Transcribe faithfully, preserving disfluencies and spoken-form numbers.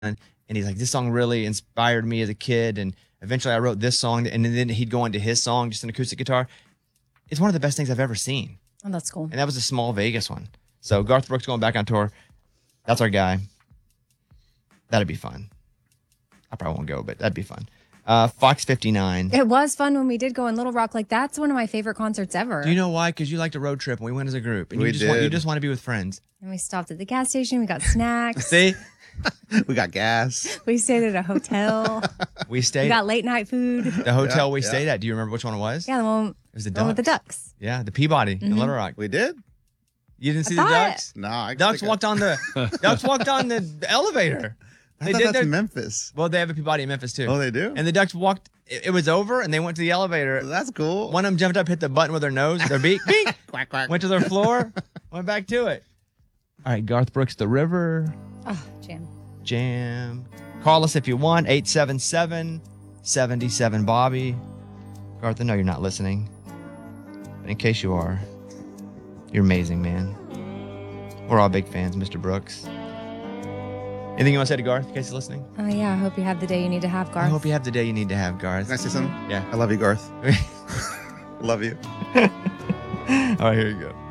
and he's like, this song really inspired me as a kid, and eventually I wrote this song, and then he'd go into his song, just an acoustic guitar. It's one of the best things I've ever seen. Oh, that's cool. And that was a small Vegas one. So Garth Brooks going back on tour. That's our guy. That'd be fun. I probably won't go, but that'd be fun. Uh, Fox fifty-nine. It was fun when we did go in Little Rock. Like, that's one of my favorite concerts ever. Do you know why? Because you liked a road trip, and we went as a group. And We you just Want, you did. just want to be with friends. And we stopped at the gas station. We got snacks. See? We got gas. We stayed at a hotel. We stayed We got late night food. the hotel Yeah, we yeah. stayed at. Do you remember which one it was? Yeah, the one, It was the the one with the Ducks. ducks. Yeah, the Peabody in Little Rock. We did? You didn't see I the thought- Ducks? No, I Ducks think I- walked on the Ducks walked on the elevator. I They thought did that's their- Memphis. Well, they have a Peabody in Memphis too. Oh, they do? And the Ducks walked. It, it was over, and they went to the elevator. That's cool. One of them jumped up, hit the button with their nose, their beak, beak, Quack, quack. went to their floor, went back to it. All right, Garth Brooks, The River, Oh, jam. Jam. Call us if you want, eight seven seven, seven seven, Bobby. Garth, I know you're not listening. But in case you are, you're amazing, man. We're all big fans, Mister Brooks. Anything you want to say to Garth in case he's listening? Oh, yeah. I hope you have the day you need to have, Garth. I hope you have the day you need to have, Garth. Can I say something? Yeah. I love you, Garth. Love you. All right, here you go.